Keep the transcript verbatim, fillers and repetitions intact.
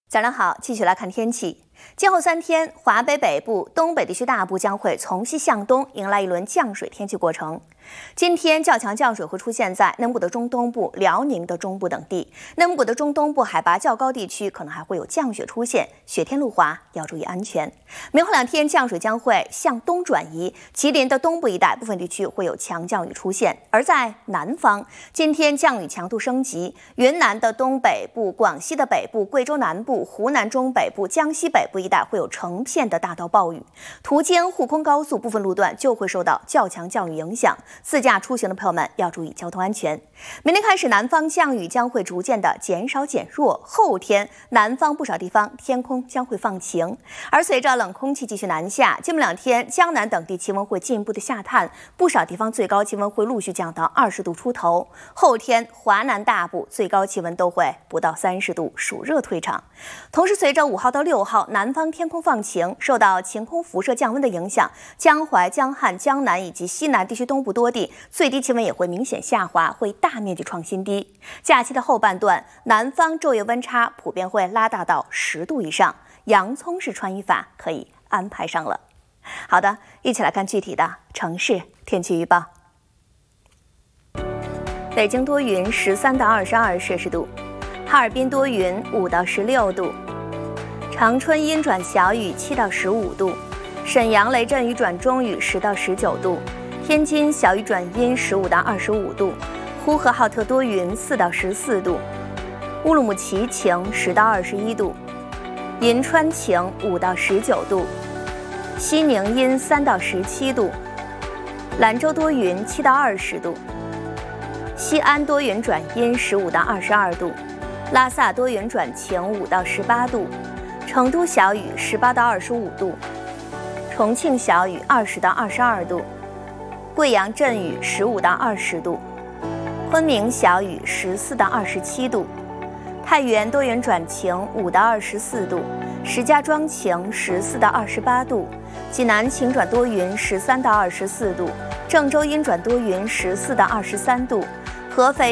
早上好，继续来看天气。今后三天，华北北部、东北地区大部将会从西向东迎来一轮降水天气过程。今天较强降水会出现在内蒙古的中东部、辽宁的中部等地。内蒙古的中东部海拔较高地区可能还会有降雪出现，雪天路滑，要注意安全。明后两天降水将会向东转移，吉林的东部一带部分地区会有强降雨出现。而在南方，今天降雨强度升级，云南的东北部、广西的北部、贵州南部、湖南中北部、江西北部一带会有成片的大到暴雨，途经沪昆高速部分路段就会受到较强降雨影响。自驾出行的朋友们要注意交通安全。明天开始，南方降雨将会逐渐的减少减弱，后天南方不少地方天空将会放晴。而随着冷空气继续南下，今明两天江南等地气温会进一步的下探，不少地方最高气温会陆续降到二十度出头。后天华南大部最高气温都会不到三十度，暑热退场。同时，随着五号到六号南方天空放晴，受到晴空辐射降温的影响，江淮、江汉、江南以及西南地区东部多地最低气温也会明显下滑，会大面积创新低。假期的后半段，南方昼夜温差普遍会拉大到十度以上，洋葱式穿衣法可以安排上了。好的，一起来看具体的城市天气预报。北京多云，十三到二十二摄氏度；哈尔滨多云，五到十六度；长春阴转小雨，七到十五度；沈阳雷阵雨转中雨，十到十九度；天津小雨转阴，十五到二十五度；呼和浩特多云，四到十四度；乌鲁木齐晴，十到二十一度；银川晴，五到十九度；西宁阴，三到十七度；兰州多云，七到二十度；西安多云转阴，十五到二十二度；拉萨多云转晴，五到十八度；成都小雨，十八到二十五度；重庆小雨，二十到二十二度；贵阳阵雨，十五到二十度；昆明小雨，十四到二十七度；太原多云转晴，五到二十四度；石家庄晴，十四到二十八度；济南晴转多云，十三到二十四度；郑州阴转多云，十四到二十三度；合肥